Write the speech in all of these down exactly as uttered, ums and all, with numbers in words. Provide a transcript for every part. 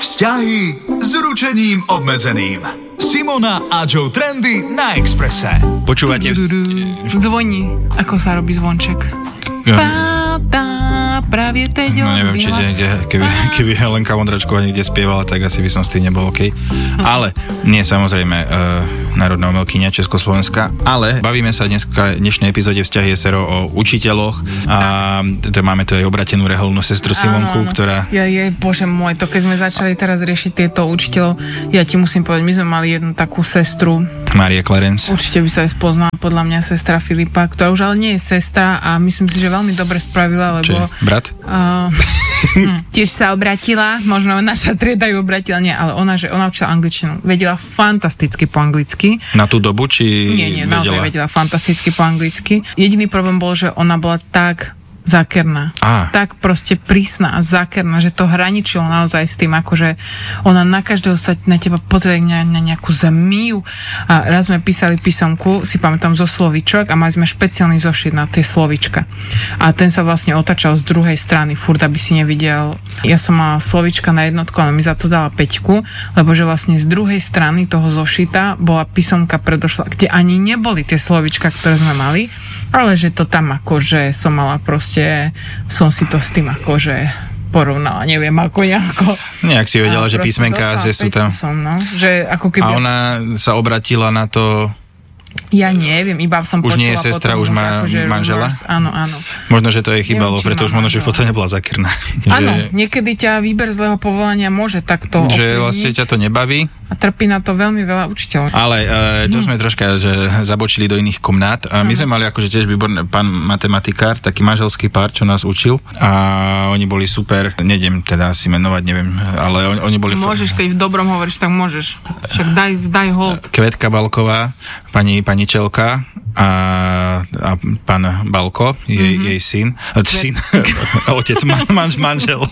Vzťahy s ručením obmedzeným. Simona a Joe Trendy na Expresse. Počúvate? Zvoní, ako sa robí zvonček. Pátá, pravie teďo. No neviem, či niekde, keby, keby Helenka Vondračková niekde spievala, tak asi by som s tým nebol OK. Ale nie, samozrejme, e, národná umelkyňa Československa, ale bavíme sa dneska v dnešnej epizóde Vzťahy es er o, o učiteľoch a teda máme tu aj obratenú reholnú sestru Simonku, áno, áno. ktorá... Ja, je, bože môj, to keď sme začali teraz riešiť tieto učiteľov, ja ti musím povedať, my sme mali jednu takú sestru. Mária Clarence. Určite by sa aj spoznala, podľa mňa, sestra Filipa, ktorá už ale nie je sestra a myslím si, že veľmi dobre spravila, lebo... Čiže brat? Uh, hm, tiež sa obratila, možno naša trieda ju obratila, nie, ale ona, že ona učila angličtinu. Vedela fantasticky po anglicky. Na tú dobu, či Nie, nie, vedela? naozaj vedela fantasticky po anglicky. Jediný problém bol, že ona bola tak zákerná. Á. Tak proste prísna a zákerná, že to hraničilo naozaj s tým, akože ona na každého sa na teba pozrie na, na nejakú zemiu. A raz sme písali písomku, si pamätám, zo slovíčok a mali sme špeciálny zošit na tie slovíčka. A ten sa vlastne otačal z druhej strany, furt, aby si nevidel. Ja som mala slovíčka na jednotku, ale mi za to dala päťku, lebo že vlastne z druhej strany toho zošita bola písomka predošla, kde ani neboli tie slovíčka, ktoré sme mali, ale že to tam akože som mala proste, som si to s tým akože porovnala, neviem ako nejako. Nejak si vedela, že písmenka, že sú tam... Som, no, že ako keby... A ona sa obratila na to... Ja neviem, iba som už počula. Už nie je sestra, už má akože manžela? Rumors, áno, áno. Možno, že to jej chýbalo, pretože možno, že potom nebola zakerná. Áno, že... niekedy ťa výber zlého povolania môže takto ovplyvniť. Že ovplyvniť. vlastne ťa to nebaví. A trpí na to veľmi veľa učiteľov. Ale uh, to hmm. sme troška že zabočili do iných komnát. A my sme mali akože tiež výborný pán matematikár, taký manželský pár, čo nás učil. A oni boli super. Nejdem teda si menovať, neviem, ale oni, oni boli... Môžeš, keď v dobrom hovoríš, tak môžeš. Však daj, daj hold. Kvetka Balková, pani, pani Čelka a, a pán Balko, jej, mm-hmm. jej syn. Syn, otec, man, manž, manžel.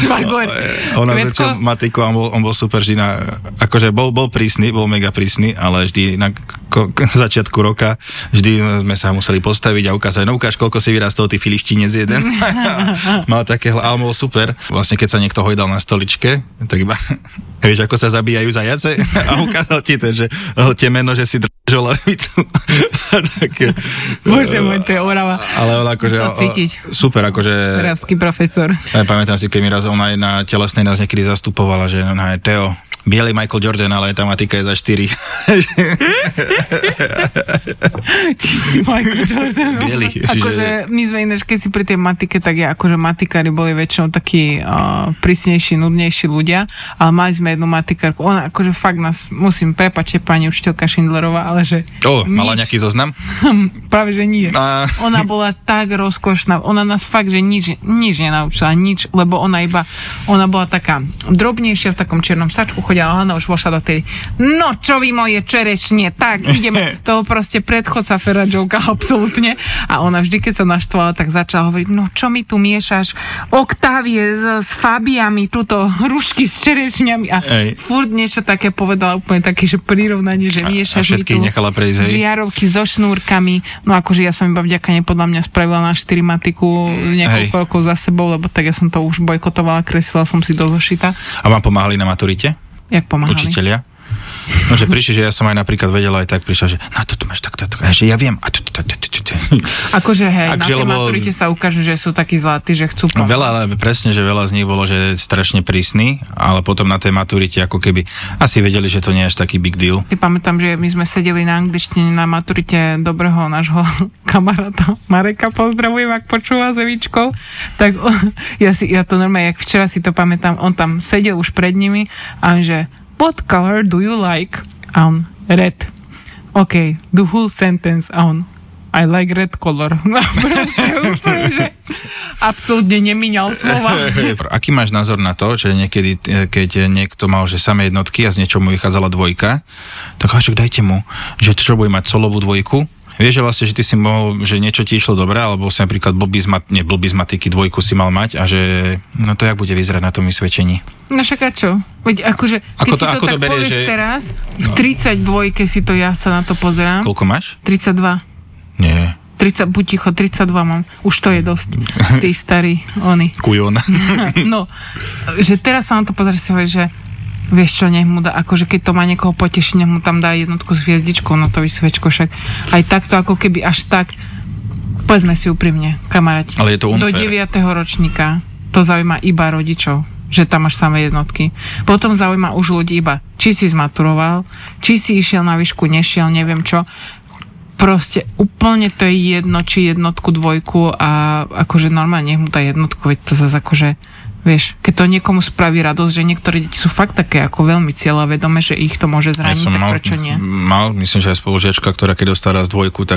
Ona začal matiku a on bol, on bol super žina. Akože bol, bol prísny, bol mega prísny, ale vždy na ko, začiatku roka vždy sme sa museli postaviť a ukázať, no ukáž, koľko si vyrastol, ty filištinec jeden. Mal také, ale bol super. Vlastne, keď sa niekto hojdal na stoličke, tak iba, vieš, ako sa zabíjajú zajace a ukázal ti ten, že temeno, že si držal lavicu. Také, Bože môj, to je Orava. Ale on akože... To cítiť. Super, akože... Oravský profesor. Ja pamätám si, keď mi raz ona na telesnej nás niekedy zastupovala, že ona je Teo, bielý Michael Jordan, ale tá matika je za štyri. Čistý Michael Jordan. Bielý. Akože my sme ináč, keď si pri tej matike, tak je akože matikári boli väčšinou takí uh, prísnejší, nudnejší ľudia, ale mali sme jednu matikárku. Ona akože fakt nás, musím prepáčiť pani učiteľka Schindlerová, ale že... O, mala nejaký zoznam? Práve, že nie. A... Ona bola tak rozkošná. Ona nás fakt, že nič, nič nenaučila, nič, lebo ona iba, ona bola taká drobnejšia v takom čiernom sačku, chodila, ona už vošla do tej, no čo vy moje čerešne, tak ideme, toho proste predchodca Fera Joka, absolútne. A ona vždy, keď sa naštvala, tak začala hovoriť, no čo mi tu miešaš Oktávie s, s Fabiami, túto hrušky s čerešňami a Ej. furt niečo také povedala, úplne také, že prirovnanie, že miešaš mi tu žiarovky so šnúrkami. No akože ja som iba vďaka nej podľa mňa spravila na štyri matiku niekoľko rokov za sebou, lebo tak ja som to už bojkotovala, kreslila som si do zošita. A vám pomáhali na maturite? Jak pomáhali? Učitelia? No, že prišli, že ja som aj napríklad vedela aj tak, prišla, že na toto máš takto, takto, že ja viem. A to, to, to, to, to. Akože hej, Ak, na tej lebo... maturite sa ukážu, že sú takí zlatí, že chcú pomôcť. Veľa, ale presne, že veľa z nich bolo, že strašne prísny, ale potom na tej maturite ako keby asi vedeli, že to nie je až taký big deal. Ja pamätám, že my sme sedeli na angličtine na maturite dobrého nášho kamaráta Mareka, pozdravujem, ak počúva Zevičkou, tak on, ja, si, ja to normálne, jak včera si to pamätám, on tam sedel už pred nimi a on že what color do you like? A on, red. OK, the whole sentence. A on, I like red color. Úplne, že absolútne nemíňal slova. Aký máš názor na to, že niekedy, keď niekto mal že samé jednotky a z niečoho mu vychádzala dvojka, tak háček dajte mu, že to čo bude mať solovú dvojku? Vieš, že vlastne, že ty si mohol, že niečo ti išlo dobre, alebo si napríklad blbý z, mat, nie, blbý z matiky dvojku si mal mať a že no to jak bude vyzerať na tom vysvedčení? No však a čo? Veď akože, keď ako to, si to ako tak to berie, povieš že... teraz, v tridsaťdvojke si to ja sa na to pozerám. Koľko máš? tridsaťdva. Nie. tridsať, buď ticho, tridsaťdva mám, už to je dosť, tí starí, oni. Kujon. No, že teraz sa na to pozrie, si hovorí, že vieš čo, nech mu dá, akože keď to má niekoho poteší, nech mu tam dá jednotku s hviezdičkou, no to vysvečko, však aj takto, ako keby až tak, povedzme si úprimne, kamaráti. Ale je to unfair. Do deviateho ročníka to zaujíma iba rodičov, že tam máš samé jednotky. Potom zaujíma už ľudí iba, či si zmaturoval, či si išiel na výšku, nešiel, neviem čo. Proste úplne to je jedno, či jednotku, dvojku a akože normálne nech mu dá jednotku, veď to zase akože vieš, keď to niekomu spraví radosť, že niektoré deti sú fakt také ako veľmi cieľavedomé, že ich to môže zraniť, ja tak mal, prečo nie? Mal, myslím, že aj spolužiačka, ktorá keď dostala raz dvojku, tak